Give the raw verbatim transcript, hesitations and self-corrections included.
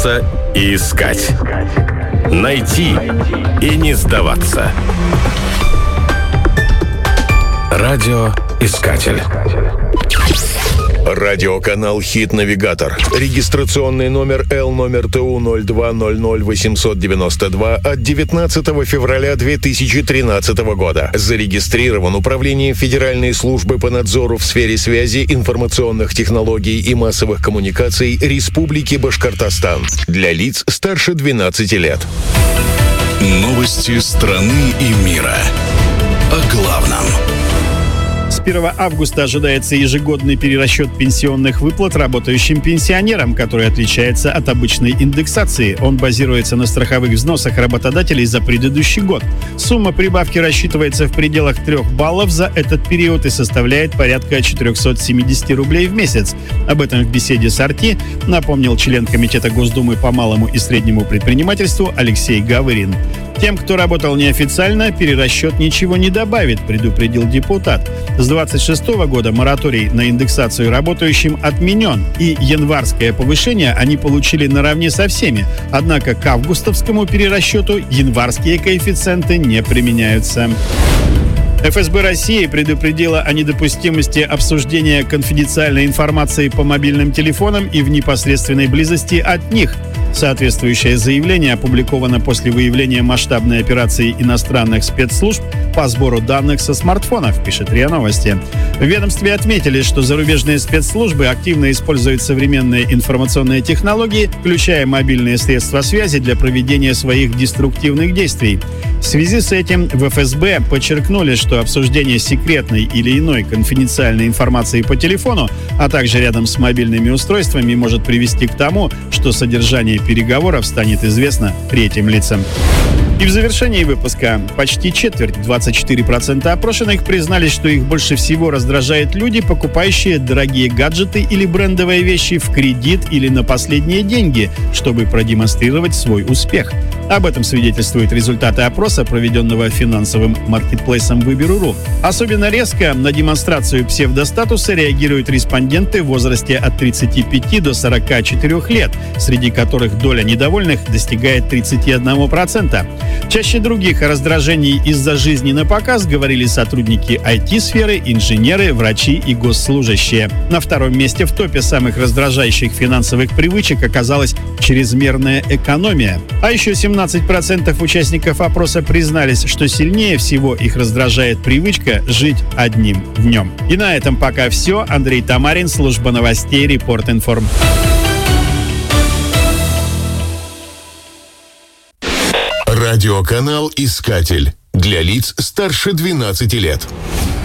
бояться и искать. Найти и не сдаваться. Радиоискатель. Радиоканал «Хит-навигатор». Регистрационный номер Л номер Т У ноль два ноль ноль восемьсот девяносто два от девятнадцатого февраля две тысячи тринадцатого года. Зарегистрирован Управлением Федеральной службы по надзору в сфере связи, информационных технологий и массовых коммуникаций Республики Башкортостан. Для лиц старше двенадцати лет. Новости страны и мира. О главном. С первого августа ожидается ежегодный перерасчет пенсионных выплат работающим пенсионерам, который отличается от обычной индексации. Он базируется на страховых взносах работодателей за предыдущий год. Сумма прибавки рассчитывается в пределах трех баллов за этот период и составляет порядка четыреста семьдесят рублей в месяц. Об этом в беседе с Арти напомнил член Комитета Госдумы по малому и среднему предпринимательству Алексей Гавырин. Тем, кто работал неофициально, перерасчет ничего не добавит, предупредил депутат. С двадцать шестого года мораторий на индексацию работающим отменен, и январское повышение они получили наравне со всеми. Однако к августовскому перерасчету январские коэффициенты не применяются. эф эс бэ России предупредила о недопустимости обсуждения конфиденциальной информации по мобильным телефонам и в непосредственной близости от них. Соответствующее заявление опубликовано после выявления масштабной операции иностранных спецслужб по сбору данных со смартфонов, пишет РИА Новости. В ведомстве отметили, что зарубежные спецслужбы активно используют современные информационные технологии, включая мобильные средства связи для проведения своих деструктивных действий. В связи с этим в эф эс бэ подчеркнули, что обсуждение секретной или иной конфиденциальной информации по телефону, а также рядом с мобильными устройствами, может привести к тому, что содержание переговоров станет известно третьим лицам. И в завершении выпуска почти четверть, двадцать четыре процента опрошенных признались, что их больше всего раздражают люди, покупающие дорогие гаджеты или брендовые вещи в кредит или на последние деньги, чтобы продемонстрировать свой успех. Об этом свидетельствуют результаты опроса, проведенного финансовым маркетплейсом Выберу.ру. Особенно резко на демонстрацию псевдостатуса реагируют респонденты в возрасте от тридцати пяти до сорока четырёх лет, среди которых доля недовольных достигает тридцати одного процента. Чаще других о раздражении из-за жизни на показ говорили сотрудники ай ти-сферы, инженеры, врачи и госслужащие. На втором месте в топе самых раздражающих финансовых привычек оказалась чрезмерная экономия. А еще семнадцать процентов участников опроса признались, что сильнее всего их раздражает привычка жить одним днем. И на этом пока все. Андрей Тамарин, служба новостей Репорт.Информ. Радиоканал «Искатель» для лиц старше двенадцати лет.